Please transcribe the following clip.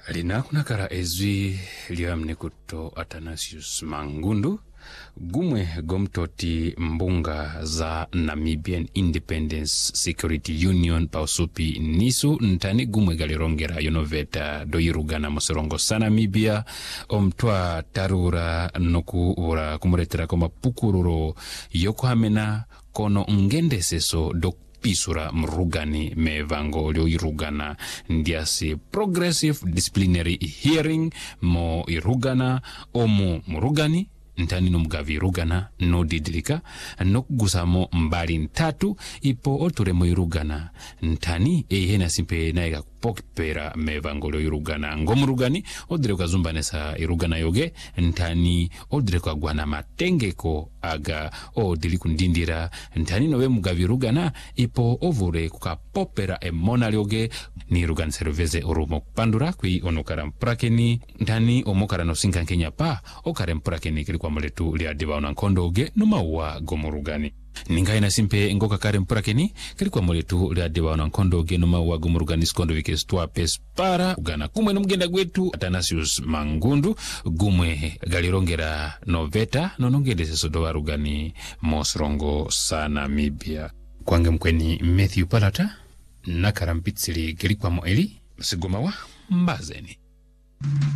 Lina kunakara ezwi liamne kuto Athanasius Mangundu gumwe gomtoti mbunga za Namibian Independence Security Union pausupi nisu ntani gumwe galirongera yonoveta doyirugana muserongo sa Namibia omtwa tarura noku ura kumuretera koma pukururo yokuhamena kono ngendeseso pisura mrugani mevango lyo irugana ndiasi progressive disciplinary hearing mo irugana omu murugani ntani no mugavi irugana no didilika no gusamo mbali ntatu ipo oture mo irugana ntani ehena simpe naiga pokpera mevango lyo irugana ngomurugani odire kazumba nesa irugana yoge ntani odire kwa gwana matengeko aga odili kundindira ntani nowe mugavi irugana ipo ovure kukapopera emona lyoge ni irugana serveze orumo pandura kui onokara mprakeni ntani omokara no sinka Kenya pa okare mprakeni kili kwa muletu lia dibaona nkondoge numawa gomurugani ningaina simpe ngoka kare mprakeni kili kwa muletu lia dibaona nkondoge numawa gomurugani skondo vikes tua pespara ugana kumwe numgenda gwetu Athanasius Mangundu gumwe galirongera noveta nonongende sesodo warugani mosrongo sa Namibia kwange mkweni Matthew Palata nakarampitsili kili kwa moeli sigomawa mbazeni.